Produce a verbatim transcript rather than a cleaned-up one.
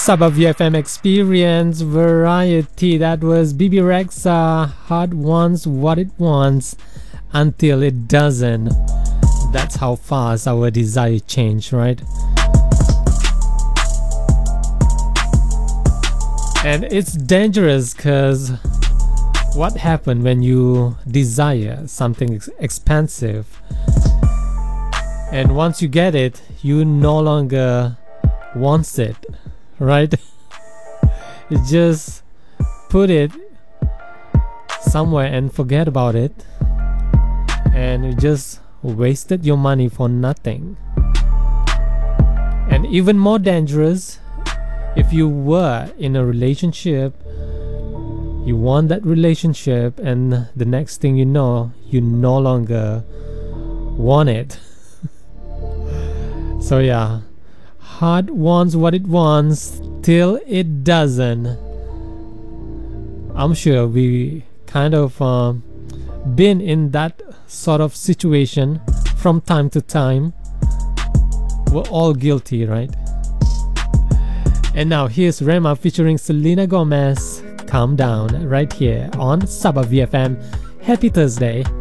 Sabah V F M Experience Variety. That was Bibi Rexha. Heart wants what it wants until it doesn't. That's how fast our desire change, right? And it's dangerous because what happens when you desire something ex- expensive and once you get it, you no longer want it, right? You just put it somewhere and forget about it, and you just wasted your money for nothing. And even more dangerous, if you were in a relationship, you want that relationship, and the next thing you know, you no longer want it. So yeah, heart wants what it wants till it doesn't. I'm sure we kind of uh, been in that sort of situation from time to time. We're all guilty, right? And now here's Rema featuring Selena Gomez, Calm Down, right here on Sabah V F M. Happy Thursday.